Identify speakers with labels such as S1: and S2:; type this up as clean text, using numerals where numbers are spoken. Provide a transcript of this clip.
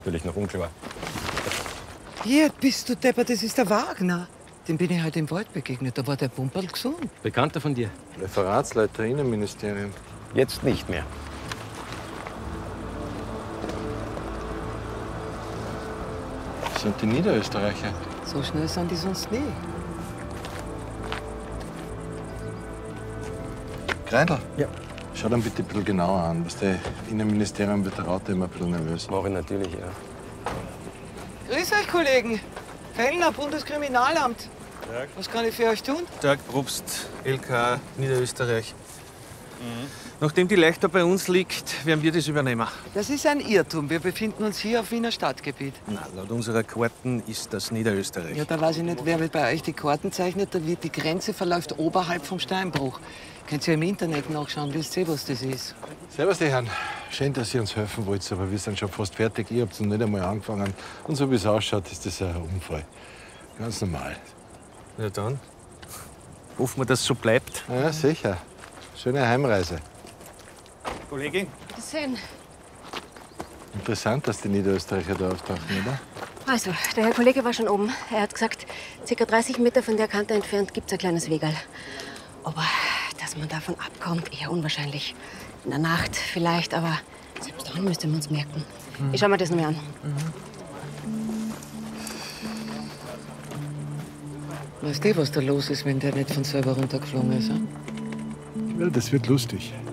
S1: Natürlich noch unklar.
S2: Hier bist du Depper, das ist der Wagner. Dem bin ich heute im Wald begegnet. Da war der Pumperl gesund.
S1: Bekannter von dir?
S3: Referatsleiter Innenministerium.
S1: Jetzt nicht mehr.
S3: Das sind die Niederösterreicher.
S2: So schnell sind die sonst nie.
S3: Greindl?
S1: Ja.
S3: Schau dann bitte ein bisschen genauer an. Das Innenministerium wird der Raute immer ein bisschen nervös.
S1: Mache ich natürlich, ja.
S2: Grüß euch, Kollegen. Fellner, Bundeskriminalamt.
S4: Tag.
S2: Was kann ich für euch tun?
S4: Tag, Probst, LK, Niederösterreich. Nachdem die Leichter bei uns liegt, werden wir das übernehmen.
S2: Das ist ein Irrtum. Wir befinden uns hier auf Wiener Stadtgebiet.
S4: Na, laut unserer Karten ist das Niederösterreich.
S2: Ja, da weiß ich nicht, wer bei euch die Karten zeichnet. Die Grenze verläuft oberhalb vom Steinbruch. Könnt ihr im Internet nachschauen, wisst ihr, was das ist.
S3: Servus, die Herren. Schön, dass ihr uns helfen wollt, aber wir sind schon fast fertig. Ihr habt noch nicht einmal angefangen. Und so wie es ausschaut, ist das ein Unfall. Ganz normal.
S4: Na dann, hoffen wir, dass es so bleibt.
S3: Ja, sicher. Schöne Heimreise.
S4: Kollegin?
S5: Bitte schön.
S3: Interessant, dass die Niederösterreicher da auftauchen, oder?
S5: Also, der Herr Kollege war schon oben. Er hat gesagt, ca. 30 Meter von der Kante entfernt gibt es ein kleines Wegerl. Aber dass man davon abkommt, eher unwahrscheinlich. In der Nacht vielleicht, aber selbst dann müsste man es merken. Ich schau mir das noch mal an.
S2: Weißt du, was da los ist, wenn der nicht von selber runtergeflogen ist? Hm?
S6: Ja, das wird lustig.